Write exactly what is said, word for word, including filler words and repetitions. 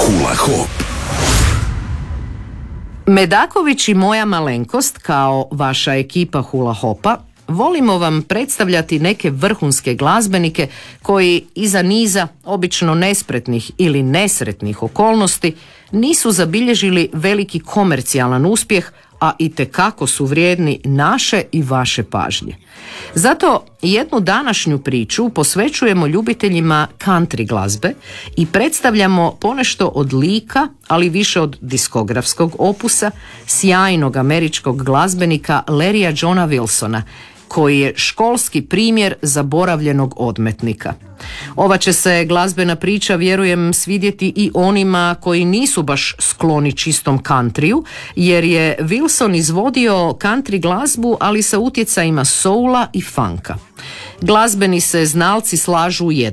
Hula Hop. Medaković i moja malenkost, kao vaša ekipa Hula Hopa, volimo vam predstavljati neke vrhunske glazbenike koji iza niza obično nespretnih ili nesretnih okolnosti nisu zabilježili veliki komercijalan uspjeh, a itekako su vrijedni naše i vaše pažnje. Zato jednu današnju priču posvećujemo ljubiteljima country glazbe i predstavljamo ponešto od lika, ali više od diskografskog opusa, sjajnog američkog glazbenika Larrya Johna Wilsona, koji je školski primjer zaboravljenog odmetnika. Ova će se glazbena priča, vjerujem, svidjeti i onima koji nisu baš skloni čistom countryu, jer je Wilson izvodio country glazbu, ali sa utjecajima soula i funka. Glazbeni se znalci slažu u jednom: